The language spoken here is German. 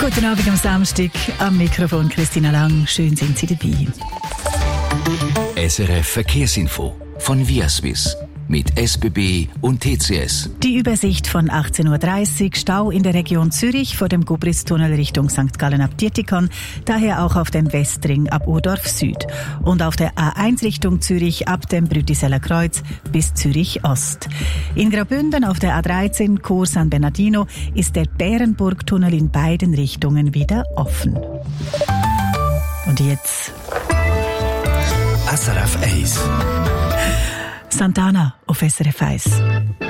Guten Abend am Samstag, am Mikrofon Christina Lang. Schön sind Sie dabei. SRF Verkehrsinfo von Viaswiss mit SBB und TCS. Die Übersicht von 18.30 Uhr, Stau in der Region Zürich vor dem Gubristunnel Richtung St. Gallen ab Dietikon, daher auch auf dem Westring ab Urdorf Süd und auf der A1 Richtung Zürich ab dem Brütiseller Kreuz bis Zürich Ost. In Graubünden auf der A13 Chur San Bernardino ist der Bärenburgtunnel in beiden Richtungen wieder offen. Und jetzt SRF 1. Santana auf SRF 1.